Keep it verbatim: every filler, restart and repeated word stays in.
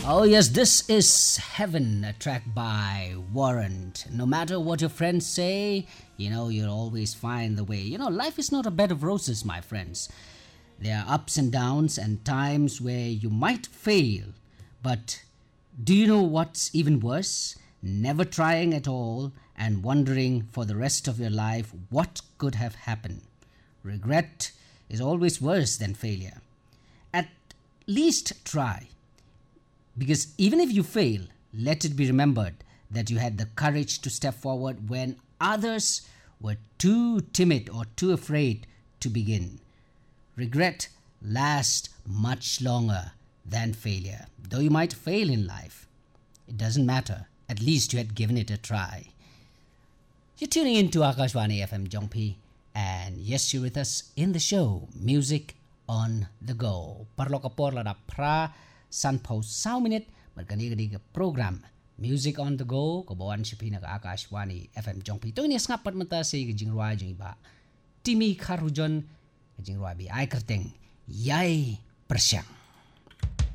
Oh yes, this is Heaven, a track by Warrant. No matter what your friends say, you know, you'll always find the way. You know, life is not a bed of roses, my friends. There are ups and downs and times where you might fail. But do you know what's even worse? Never trying at all and wondering for the rest of your life what could have happened. Regret is always worse than failure. At least try. Because even if you fail, let it be remembered that you had the courage to step forward when others were too timid or too afraid to begin. Regret lasts much longer than failure. Though you might fail in life, it doesn't matter. At least you had given it a try. You're tuning in to Akashvani F M Jongpi, and yes, you're with us in the show, Music on the Go. Parlokapor ladap pra San Post Sao Minute Magkani ka program Music on the Go Kabawan siya pinaka Akashvani F M Jongpi. Ito ini ngapat mata si kajingruwa jing iba Timi Karujon kajingruwa bi ay kerteng Yay Persyang.